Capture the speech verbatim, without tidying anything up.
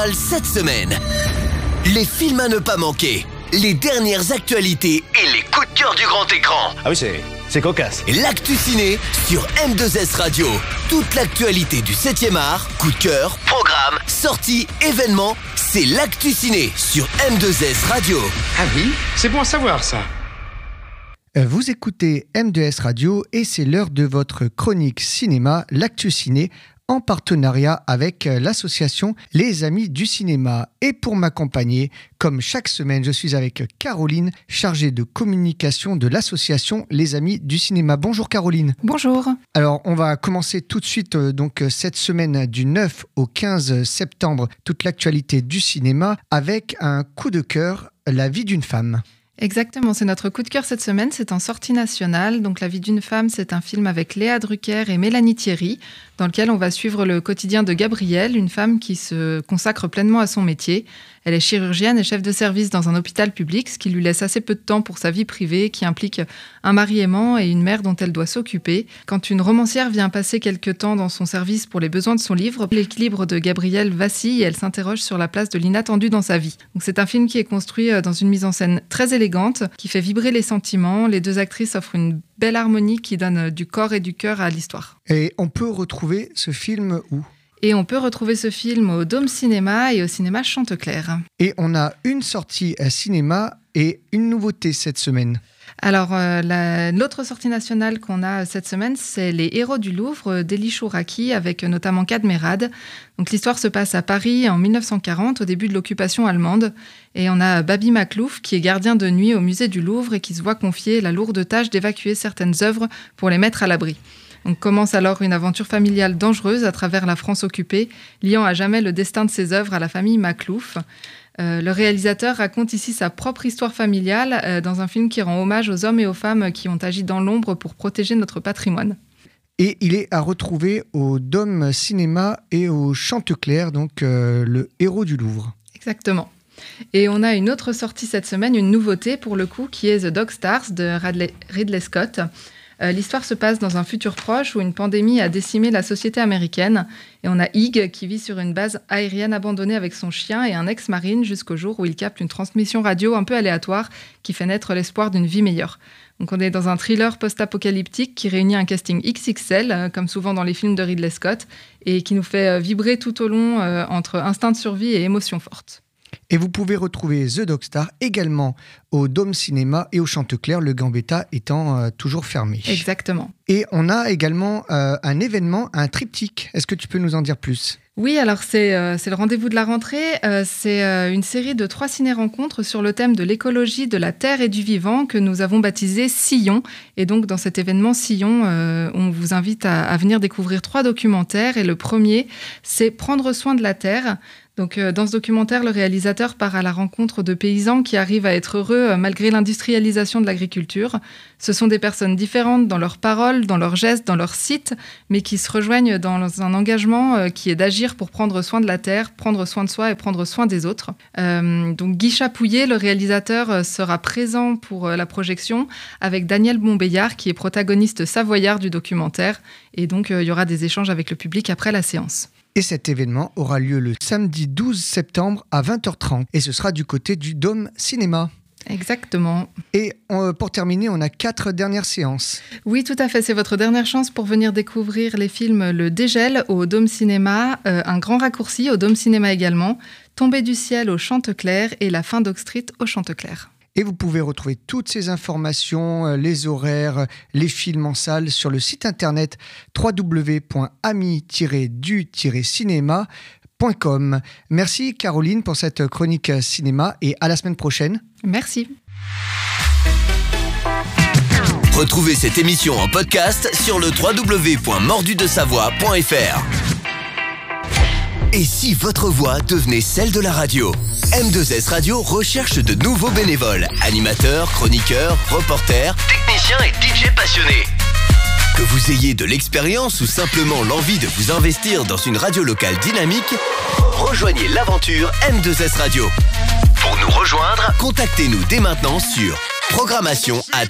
dévoile cette semaine les films à ne pas manquer, les dernières actualités et les coups de cœur du grand écran. Ah oui, c'est, c'est cocasse. L'actu ciné sur M deux S Radio. Toute l'actualité du septième art, coup de cœur, programme, sorties, événements, c'est l'actu ciné sur M deux S Radio. Ah oui, c'est bon à savoir ça. Vous écoutez M deux S Radio et c'est l'heure de votre chronique cinéma, l'actu ciné, en partenariat avec l'association Les Amis du Cinéma. Et pour m'accompagner, comme chaque semaine, je suis avec Caroline, chargée de communication de l'association Les Amis du Cinéma. Bonjour Caroline. Bonjour. Alors, on va commencer tout de suite euh, donc cette semaine du neuf au quinze septembre, toute l'actualité du cinéma avec un coup de cœur, La vie d'une femme. Exactement, c'est notre coup de cœur cette semaine, c'est en sortie nationale. Donc La vie d'une femme, c'est un film avec Léa Drucker et Mélanie Thierry, dans lequel on va suivre le quotidien de Gabrielle, une femme qui se consacre pleinement à son métier. Elle est chirurgienne et chef de service dans un hôpital public, ce qui lui laisse assez peu de temps pour sa vie privée, qui implique un mari aimant et une mère dont elle doit s'occuper. Quand une romancière vient passer quelques temps dans son service pour les besoins de son livre, l'équilibre de Gabrielle vacille et elle s'interroge sur la place de l'inattendu dans sa vie. Donc c'est un film qui est construit dans une mise en scène très élégante, qui fait vibrer les sentiments. Les deux actrices offrent une belle harmonie qui donne du corps et du cœur à l'histoire. Et on peut retrouver ce film où ? Et on peut retrouver ce film au Dôme Cinéma et au cinéma Chanteclair. Et on a une sortie à cinéma et une nouveauté cette semaine. Alors, euh, la, l'autre sortie nationale qu'on a cette semaine, c'est Les Héros du Louvre d'Elie Chouraki, avec notamment Cadmerade. Donc, l'histoire se passe à Paris en dix-neuf cent quarante, au début de l'occupation allemande. Et on a Babi Maclouf, qui est gardien de nuit au musée du Louvre et qui se voit confier la lourde tâche d'évacuer certaines œuvres pour les mettre à l'abri. On commence alors une aventure familiale dangereuse à travers la France occupée, liant à jamais le destin de ses œuvres à la famille Maclouf. Euh, le réalisateur raconte ici sa propre histoire familiale euh, dans un film qui rend hommage aux hommes et aux femmes qui ont agi dans l'ombre pour protéger notre patrimoine. Et il est à retrouver au Dôme Cinéma et au Chanteclair, donc euh, le Héros du Louvre. Exactement. Et on a une autre sortie cette semaine, une nouveauté pour le coup, qui est The Dog Stars de Radley, Ridley Scott. Euh, l'histoire se passe dans un futur proche où une pandémie a décimé la société américaine. Et on a Ig qui vit sur une base aérienne abandonnée avec son chien et un ex-marine jusqu'au jour où il capte une transmission radio un peu aléatoire qui fait naître l'espoir d'une vie meilleure. Donc on est dans un thriller post-apocalyptique qui réunit un casting X X L, euh, comme souvent dans les films de Ridley Scott, et qui nous fait euh, vibrer tout au long euh, entre instinct de survie et émotions fortes. Et vous pouvez retrouver The Dog Star également au Dôme Cinéma et au Chanteclair, le Gambetta étant euh, toujours fermé. Exactement. Et on a également euh, un événement, un triptyque. Est-ce que tu peux nous en dire plus ? Oui, alors c'est, euh, c'est le rendez-vous de la rentrée. Euh, c'est euh, une série de trois ciné-rencontres sur le thème de l'écologie, de la terre et du vivant que nous avons baptisé Sillon. Et donc dans cet événement Sillon, euh, on vous invite à, à venir découvrir trois documentaires. Et le premier, c'est Prendre soin de la terre. Donc, euh, dans ce documentaire, le réalisateur part à la rencontre de paysans qui arrivent à être heureux euh, malgré l'industrialisation de l'agriculture. Ce sont des personnes différentes dans leurs paroles, dans leurs gestes, dans leurs sites, mais qui se rejoignent dans un engagement euh, qui est d'agir pour prendre soin de la terre, prendre soin de soi et prendre soin des autres. Euh, donc, Guy Chapouillet, le réalisateur, euh, sera présent pour euh, la projection avec Daniel Montbéliard, qui est protagoniste savoyard du documentaire. Et donc, euh, il y aura des échanges avec le public après la séance. Et cet événement aura lieu le samedi douze septembre à vingt heures trente. Et ce sera du côté du Dôme Cinéma. Exactement. Et euh, pour terminer, on a quatre dernières séances. Oui, tout à fait. C'est votre dernière chance pour venir découvrir les films Le Dégel au Dôme Cinéma, euh, Un Grand Raccourci au Dôme Cinéma également, Tombée du ciel au Chanteclair et La fin d'Oak-Street au Chanteclair. Et vous pouvez retrouver toutes ces informations, les horaires, les films en salle sur le site internet w w w point ami tiret du tiret cinéma point com. Merci Caroline pour cette chronique cinéma et à la semaine prochaine. Merci. Retrouvez cette émission en podcast sur le w w w point mordu de savoie point f r. Et si votre voix devenait celle de la radio ? M deux S Radio recherche de nouveaux bénévoles, animateurs, chroniqueurs, reporters, techniciens et D J passionnés. Que vous ayez de l'expérience ou simplement l'envie de vous investir dans une radio locale dynamique, rejoignez l'aventure M deux S Radio. Pour nous rejoindre, contactez-nous dès maintenant sur programmation arobase